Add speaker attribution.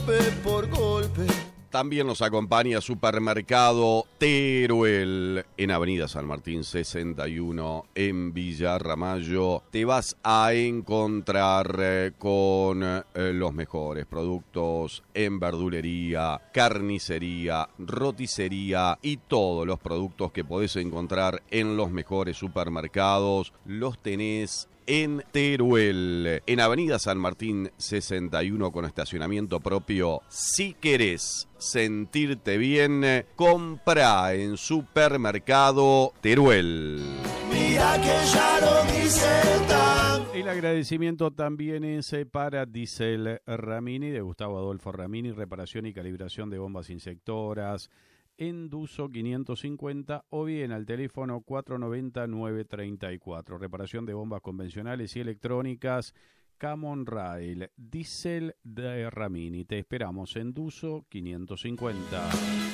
Speaker 1: Por golpe.
Speaker 2: También nos acompaña Supermercado Teruel en Avenida San Martín 61 en Villa Ramallo. Te vas a encontrar con los mejores productos en verdulería, carnicería, roticería y todos los productos que podés encontrar en los mejores supermercados. Los tenés en Teruel, en Avenida San Martín 61 con estacionamiento propio. Si querés sentirte bien, compra en Supermercado Teruel.
Speaker 1: Mira que ya lo dice tan.
Speaker 3: El agradecimiento también es para Diesel Ramini, de Gustavo Adolfo Ramini, reparación y calibración de bombas insectoras, en Duso 550 o bien al teléfono 490-934. Reparación de bombas convencionales y electrónicas, Camon Rail, Diesel de Ramini. Te esperamos en Duso 550.